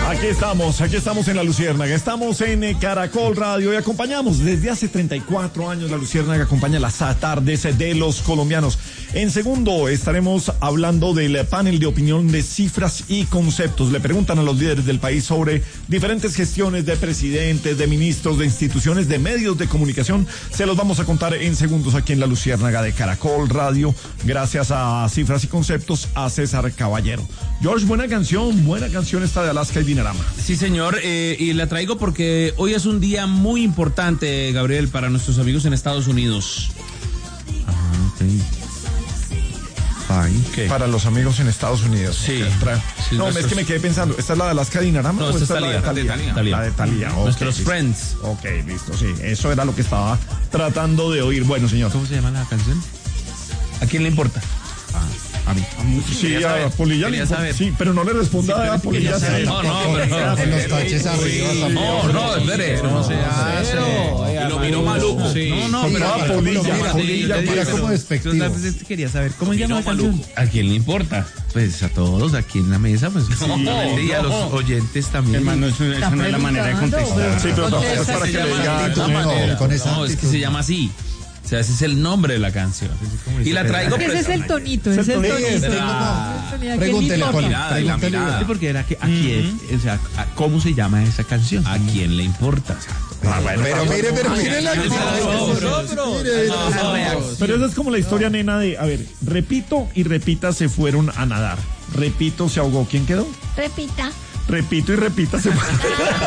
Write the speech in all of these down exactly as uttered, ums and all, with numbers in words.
Aquí estamos, aquí estamos en La Luciérnaga, estamos en eh, Caracol Radio y acompañamos desde hace treinta y cuatro años La Luciérnaga acompaña las tardes de los colombianos. En segundo estaremos hablando del panel de opinión de cifras y conceptos. Le preguntan a los líderes del país sobre diferentes gestiones de presidentes, de ministros, de instituciones, de medios de comunicación. Se los vamos a contar en segundos aquí en La Luciérnaga de Caracol Radio, gracias a Cifras y Conceptos, a César Caballero. George, buena canción, buena canción esta de Alaska y Dinarama. Sí, señor, eh, y la traigo porque hoy es un día muy importante, Gabriel, para nuestros amigos en Estados Unidos. Ah, ok. Ay, ¿qué? Para los amigos en Estados Unidos. Sí. sí no, nuestros... es que me quedé pensando, ¿esta es la de Alaska y Dinarama? No, esta es Talía. La de Talía. La de Talía. Okay, nuestros listo. friends. Ok, listo, sí, eso era lo que estaba tratando de oír. Bueno, señor. ¿Cómo se llama la canción? ¿A quién le importa? A mí. Sí, a Polilla le importa. Sí, pero no le responda sí, a Polilla. No, no, pero con los taches arriba. No, no, espere. No sea cero. Y lo miró maluco. No, no, pero a Polilla. Polilla mira como despectivo. Quería saber cómo se llama la canción. ¿A quién le importa? Pues a todos aquí en la mesa, pues y a los oyentes también. Hermano, eso no es la manera de contestar. Sí, pero tampoco es para que le diga. No, es que se llama así. O sea, ese es el nombre de la canción. Y la traigo. Ese es el tonito, ese es el tonito. Pregúntele, pregúntele. Porque era que aquí es, o sea, ¿cómo se llama esa canción? ¿A quién le importa? Ah, bueno, pero mire, pero mire la Pero esa es como la historia, nena, de, a ver, repito y repita se fueron a nadar. Repito, se ahogó. ¿Quién quedó? Repita. Repito y repita se fue.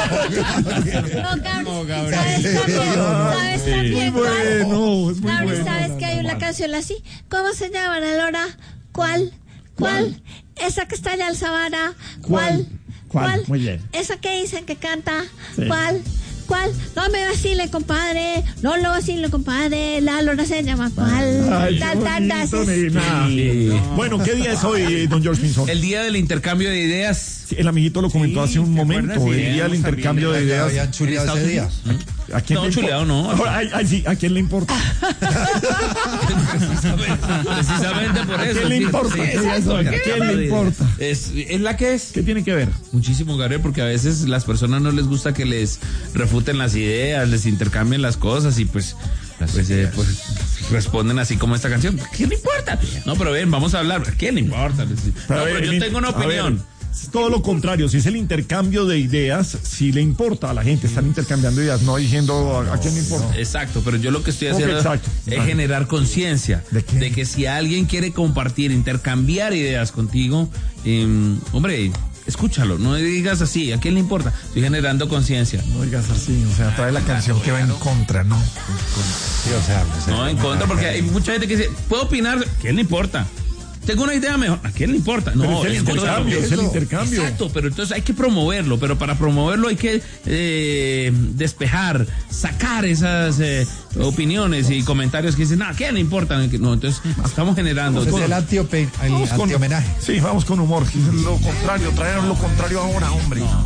No, Gabriel. ¿Sabes también? ¿Sabes también? Muy bueno, es muy Gabriel, bueno. ¿sabes que hay una canción así? ¿Cómo se llama, Lora? ¿Cuál? ¿Cuál? Esa que está allá en Sabana. ¿Cuál? ¿Cuál? Muy bien. Esa que dicen que canta. Sí. ¿Cuál? ¿Cuál? No me vacile, compadre. No lo vacile, compadre. La Lora se llama ¿cuál? Ay, ta, ta, ta, bonito, nena. Sí. No. Bueno, ¿qué día es hoy, don George Pinzón? El día del intercambio de ideas. Sí, el amiguito lo comentó sí, hace un momento. Sí, el día del intercambio de ideas. ¿Habían chuleado ese día? ¿A, a quién no, le chuleado no. Ahora, ay, ay, sí, ¿a quién le importa? precisamente, precisamente por eso. ¿A quién le importa? Sí, exacto, ¿A quién le importa? Es, es la que es. ¿Qué tiene que ver? Muchísimo, Gabriel, porque a veces las personas no les gusta que les refuten las ideas, les intercambien las cosas y pues, pues, eh, pues responden así como esta canción. ¿A quién le importa? No, pero bien, vamos a hablar. ¿A quién le importa? No, pero, pero yo tengo una opinión. Es todo lo contrario, si es el intercambio de ideas, si le importa a la gente, están intercambiando ideas, no diciendo a, a quién le importa. Exacto, pero yo lo que estoy haciendo okay, es ah. generar conciencia ¿De, de que si alguien quiere compartir, intercambiar ideas contigo, eh, hombre, escúchalo, no digas así, ¿a quién le importa? Estoy generando conciencia. No digas así, o sea, trae la canción que va en contra, ¿no? Sí, o sea, pues, no, en contra, porque hay mucha gente que dice, ¿puedo opinar? ¿A quién le importa? Tengo una idea mejor. ¿A quién le importa? No, pero es el intercambio, es el intercambio. Exacto, pero entonces hay que promoverlo, pero para promoverlo hay que eh, despejar, sacar esas eh, opiniones y comentarios que dicen, no, ¿a quién le importa? No, entonces estamos generando. Es el anti-homenaje. Anti sí, vamos con humor. Lo contrario, traer lo contrario ahora, hombre. No.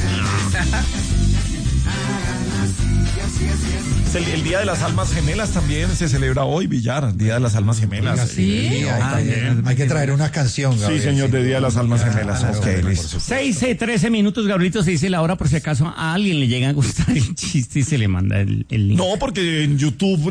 El, el Día de las Almas Gemelas también se celebra hoy, Villar, Día de las Almas Gemelas. Sí, sí hay, ah, hay que traer una canción, Gabriel. Sí, señor, de Día de las Almas Gemelas. Ah, ok, listo. seis, trece minutos, Gabrielito, se dice la hora por si acaso a alguien le llega a gustar el chiste y se le manda el, el link. No, porque en YouTube